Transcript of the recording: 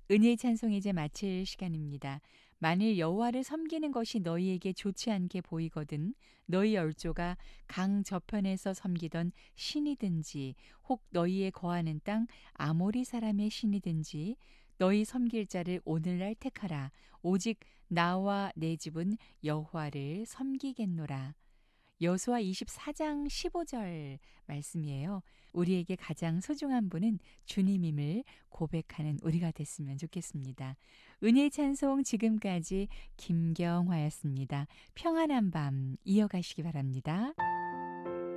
은혜의 찬송 이제 마칠 시간입니다. 만일 여호와를 섬기는 것이 너희에게 좋지 않게 보이거든 너희 얼조가 강 저편에서 섬기던 신이든지 혹 너희의 거하는 땅 아모리 사람의 신이든지 너희 섬길 자를 오늘날 택하라. 오직 나와 내 집은 여호와를 섬기겠노라. 여호수아 24장 15절 말씀이에요. 우리에게 가장 소중한 분은 주님임을 고백하는 우리가 됐으면 좋겠습니다. 은혜의 찬송 지금까지 김경화였습니다. 평안한 밤 이어가시기 바랍니다.